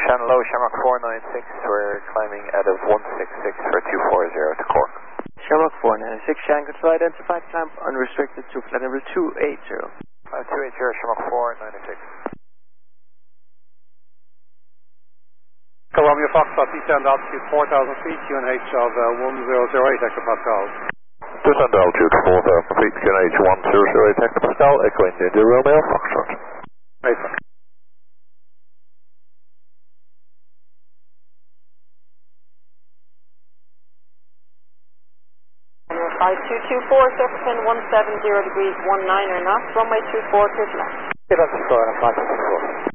Channel low, Shamrock 496, we're climbing out of 166 for 240 to Cork. Shamrock 496, Shan control identified, climb unrestricted to flight number 280. 280, Shamrock 496. Columbia Foxtrot, descend altitude 4,000 feet, QNH of 1008 hectopascals. Descend altitude 4,000 feet, QNH 1008 hectopascal, Echo India Romeo Foxtrot. Right, sir. Flight 224, surface wind 170 degrees 19 knots, runway 24, clear to land. Yeah, that's 4,